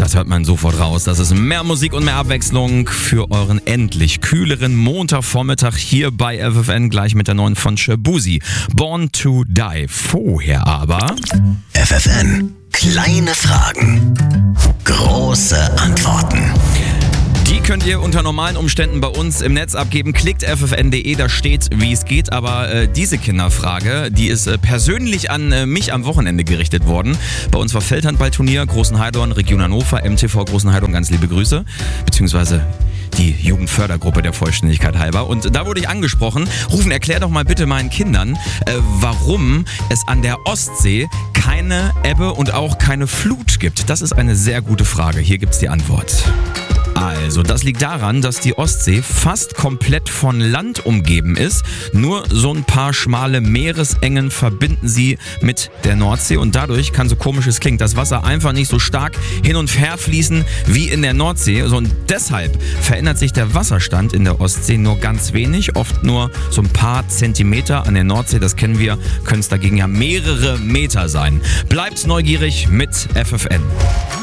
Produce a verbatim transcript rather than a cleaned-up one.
das hört man sofort raus. Das ist mehr Musik und mehr Abwechslung für euren endlich kühleren Montagvormittag hier bei F F N, gleich mit der neuen von Shaboozey. Born to Die. Vorher aber... F F N. Kleine Fragen. Große Antworten. Die könnt ihr unter normalen Umständen bei uns im Netz abgeben. Klickt f f n punkt d e, da steht, wie es geht. Aber äh, diese Kinderfrage, die ist äh, persönlich an äh, mich am Wochenende gerichtet worden. Bei uns war Feldhandballturnier, Großen Heidorn, Region Hannover, M T V Großen Heidorn, ganz liebe Grüße. Beziehungsweise die Jugendfördergruppe der Vollständigkeit halber. Und da wurde ich angesprochen, Rufen, erklär doch mal bitte meinen Kindern, äh, warum es an der Ostsee keine Ebbe und auch keine Flut gibt. Das ist eine sehr gute Frage. Hier gibt's die Antwort. Also, das liegt daran, dass die Ostsee fast komplett von Land umgeben ist. Nur so ein paar schmale Meeresengen verbinden sie mit der Nordsee und dadurch kann, so komisch es klingt, das Wasser einfach nicht so stark hin und her fließen wie in der Nordsee. Und deshalb verändert sich der Wasserstand in der Ostsee nur ganz wenig, oft nur so ein paar Zentimeter. An der Nordsee, das kennen wir, können es dagegen ja mehrere Meter sein. Bleibt neugierig mit F F N.